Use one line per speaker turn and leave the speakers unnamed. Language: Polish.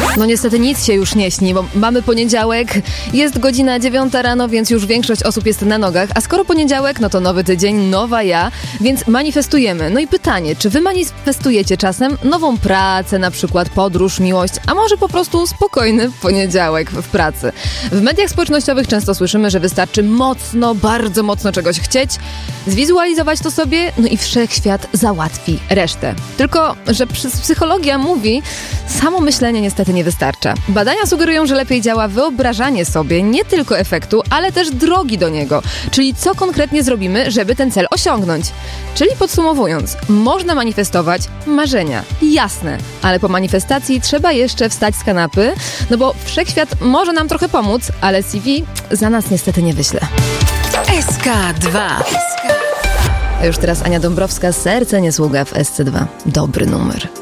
No niestety nic się już nie śni, bo mamy poniedziałek, jest godzina 9 rano, więc już większość osób jest na nogach, a skoro poniedziałek, no to nowy tydzień, nowa ja, więc manifestujemy. No i pytanie, czy wy manifestujecie czasem nową pracę, na przykład podróż, miłość, a może po prostu spokojny poniedziałek w pracy? W mediach społecznościowych często słyszymy, że wystarczy mocno, bardzo mocno czegoś chcieć, zwizualizować to sobie, no i wszechświat załatwi resztę. Tylko, że psychologia mówi, samo myślenie niestety nie wystarcza. Badania sugerują, że lepiej działa wyobrażanie sobie nie tylko efektu, ale też drogi do niego. Czyli co konkretnie zrobimy, żeby ten cel osiągnąć. Czyli podsumowując, można manifestować marzenia. Jasne, ale po manifestacji trzeba jeszcze wstać z kanapy, no bo wszechświat może nam trochę pomóc, ale CV za nas niestety nie wyśle.
SK2.
A już teraz Ania Dąbrowska, Serce nie sługa w SC2. Dobry numer.